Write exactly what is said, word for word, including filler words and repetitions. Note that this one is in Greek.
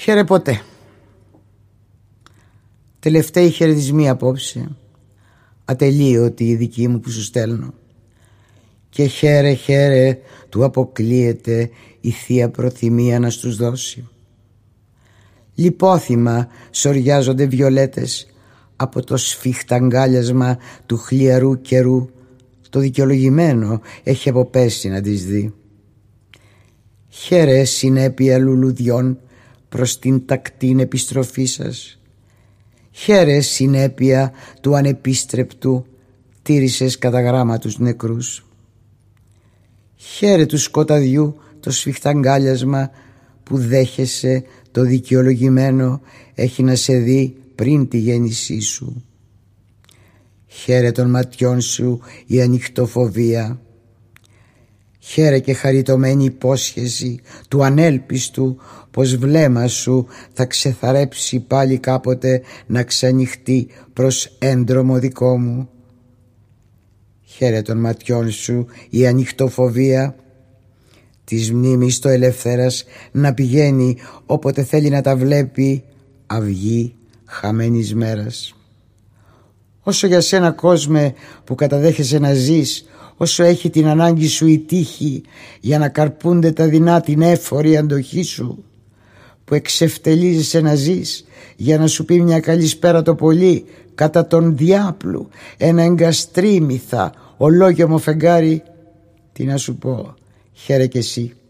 Χαίρε ποτέ. Τελευταίοι χαιρετισμοί απόψε, ατελείωτη η δική μου που σου στέλνω. Και χαίρε χαίρε του αποκλείεται η θεία προθυμία να στους δώσει. Λιπόθυμα σοριάζονται βιολέτες από το σφιχταγκάλιασμα του χλιαρού καιρού. Το δικαιολογημένο έχει αποπέσει να τις δει. Χαίρε συνέπεια λουλουδιών προς την τακτήν επιστροφή σας. Χαίρε συνέπεια του ανεπίστρεπτου τήρησες κατά γράμμα τους νεκρούς. Χαίρε του σκοταδιού το σφιχταγκάλιασμα που δέχεσαι το δικαιολογημένο έχει να σε δει πριν τη γέννησή σου. Χαίρε των ματιών σου η ανοιχτοφοβία. Χαίρε και χαριτωμένη υπόσχεση του ανέλπιστου πως βλέμμα σου θα ξεθαρέψει πάλι κάποτε να ξανοιχτεί προς έντρομο δικό μου. Χαίρε των ματιών σου η ανοιχτοφοβία, της μνήμης το ελευθέρας να πηγαίνει όποτε θέλει να τα βλέπει αυγή χαμένης μέρας. Όσο για σένα κόσμε που καταδέχεσαι να ζεις, όσο έχει την ανάγκη σου η τύχη για να καρπούνται τα δεινά την έφορη αντοχή σου, που εξευτελίζεσαι να ζεις για να σου πει μια καλησπέρα το πολύ κατά τον διάπλου, ένα εγκαστρίμηθα ολόγιομο φεγγάρι, τι να σου πω, χαίρε κι εσύ.